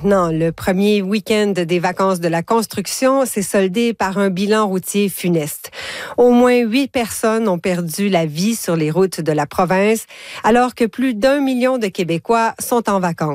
maintenant. Le premier week-end des vacances de la construction s'est soldé par un bilan routier funeste. Au moins 8 personnes ont perdu la vie sur les routes de la province, alors que plus d'1 million de Québécois sont en vacances.